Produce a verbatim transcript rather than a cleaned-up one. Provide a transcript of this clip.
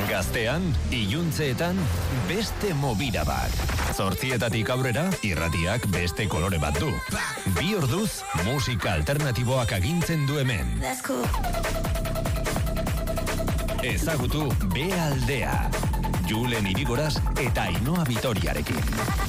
Gaztean, iluntzeetan, beste mobida bat. Zortzietatik aurrera, irratiak beste kolore bat du. Bi orduz, musika alternatiboak agintzen du hemen. Ezagutu B aldea. Julen Irigoraz eta Ainhoa Vitoriarekin.